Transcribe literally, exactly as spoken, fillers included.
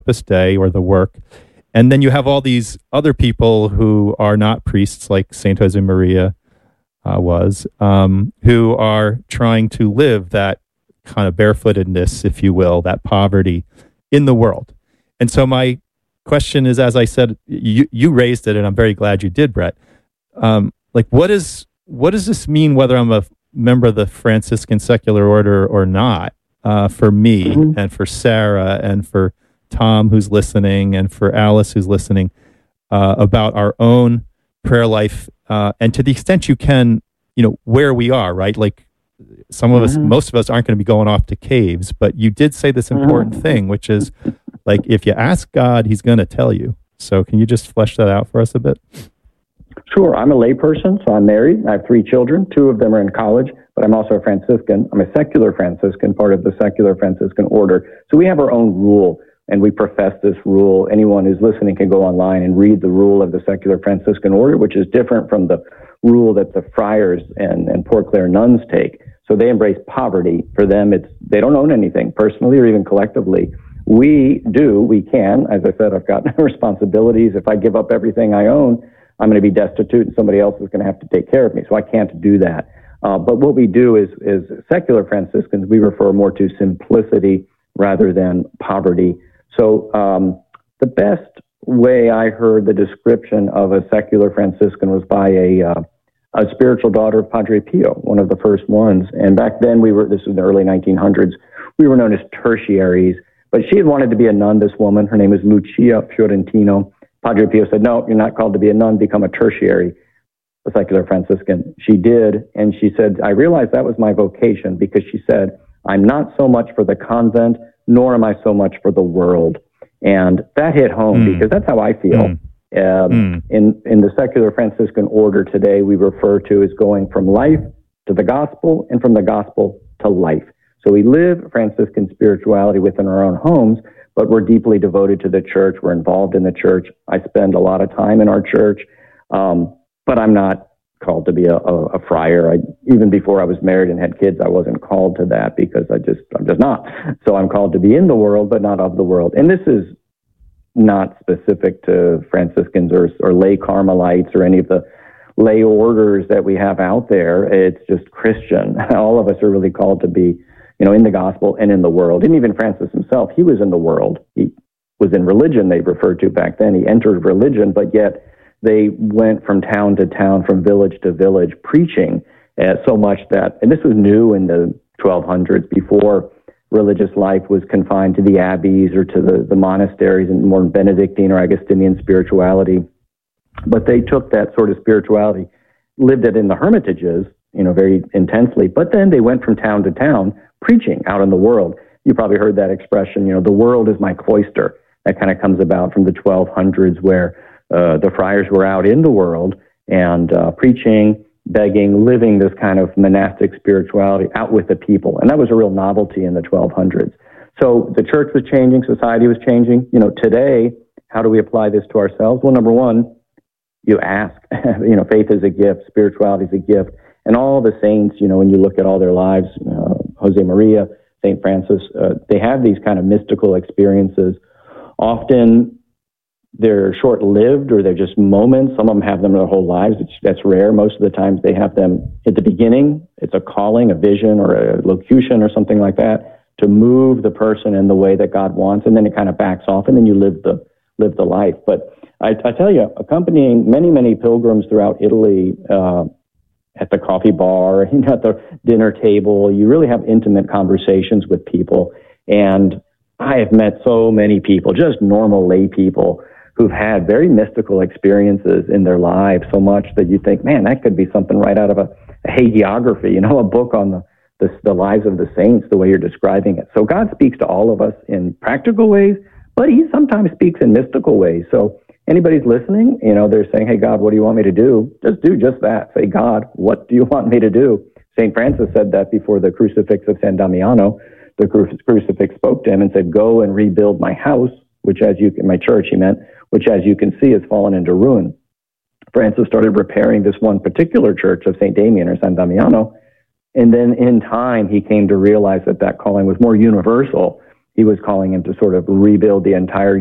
Corpus Day or the work. And then you have all these other people who are not priests, like Saint Josemaria uh, was, um, who are trying to live that kind of barefootedness, if you will, that poverty in the world. And so my question is, as I said, you, you raised it, and I'm very glad you did, Brett. Um, like, what is what does this mean, whether I'm a member of the Franciscan Secular Order or not, uh, for me mm-hmm. and for Sarah and for Tom, who's listening, and for Alice, who's listening, uh, about our own prayer life, uh, and to the extent you can, you know, where we are, right? Like, some of mm-hmm. us, most of us aren't going to be going off to caves, but you did say this important mm-hmm. thing, which is, like, if you ask God, he's going to tell you. So can you just flesh that out for us a bit? Sure. I'm a layperson, so I'm married. I have three children. Two of them are in college, but I'm also a Franciscan. I'm a secular Franciscan, part of the secular Franciscan order. So we have our own rule, and we profess this rule. Anyone who's listening can go online and read the rule of the secular Franciscan order, which is different from the rule that the friars and, and Port Clare nuns take. So they embrace poverty. For them, it's they don't own anything personally or even collectively. We do, we can. As I said, I've got responsibilities. If I give up everything I own, I'm going to be destitute and somebody else is going to have to take care of me. So I can't do that. Uh, but what we do is, is secular Franciscans, we refer more to simplicity rather than poverty. So um, the best way I heard the description of a secular Franciscan was by a uh, a spiritual daughter of Padre Pio, one of the first ones. And back then we were, this was in the early nineteen hundreds, we were known as tertiaries. But she had wanted to be a nun, this woman. Her name is Lucia Fiorentino. Padre Pio said, no, you're not called to be a nun, become a tertiary, a secular Franciscan. She did, and she said, I realized that was my vocation, because she said, I'm not so much for the convent, nor am I so much for the world. And that hit home, mm. because that's how I feel. Mm. Um, mm. in, in the secular Franciscan order today, we refer to as going from life to the gospel and from the gospel to life. So we live Franciscan spirituality within our own homes, but we're deeply devoted to the church. We're involved in the church. I spend a lot of time in our church, um, but I'm not called to be a, a, a friar. I, even before I was married and had kids, I wasn't called to that because I just, I'm just not. So I'm called to be in the world, but not of the world. And this is not specific to Franciscans or, or lay Carmelites or any of the lay orders that we have out there. It's just Christian. All of us are really called to be, you know, in the gospel and in the world. And even Francis himself, he was in the world. He was in religion, they referred to back then. He entered religion, but yet they went from town to town, from village to village, preaching uh, so much that, and this was new in the twelve hundreds, before religious life was confined to the abbeys or to the, the monasteries and more Benedictine or Augustinian spirituality. But they took that sort of spirituality, lived it in the hermitages, you know, very intensely, but then they went from town to town preaching out in the world. You probably heard that expression, you know, the world is my cloister. That kind of comes about from the twelve hundreds, where uh, the friars were out in the world and uh, preaching, begging, living this kind of monastic spirituality out with the people. And that was a real novelty in the twelve hundreds. So the church was changing, society was changing. You know, today, how do we apply this to ourselves? Well, number one, you ask. You know, faith is a gift, spirituality is a gift. And all the saints, you know, when you look at all their lives, uh, Josemaria, Saint Francis, uh, they have these kind of mystical experiences. Often they're short-lived, or they're just moments. Some of them have them their whole lives. It's, that's rare. Most of the times they have them at the beginning. It's a calling, a vision, or a locution or something like that to move the person in the way that God wants, and then it kind of backs off, and then you live the live the life. But I, I tell you, accompanying many, many pilgrims throughout Italy, uh, at the coffee bar, you know, at the dinner table, you really have intimate conversations with people. And I have met so many people, just normal lay people, who've had very mystical experiences in their lives, so much that you think, man, that could be something right out of a, a hagiography, you know, a book on the, the, the lives of the saints, the way you're describing it. So God speaks to all of us in practical ways, but he sometimes speaks in mystical ways. So anybody's listening, you know, they're saying, hey, God, what do you want me to do? Just do just that. Say, God, what do you want me to do? Saint Francis said that before the crucifix of San Damiano. The cru- crucifix spoke to him and said, go and rebuild my house, which as you can, my church, he meant, which as you can see has fallen into ruin. Francis started repairing this one particular church of Saint Damian or San Damiano. And then in time, he came to realize that that calling was more universal. he was calling him to sort of rebuild the entire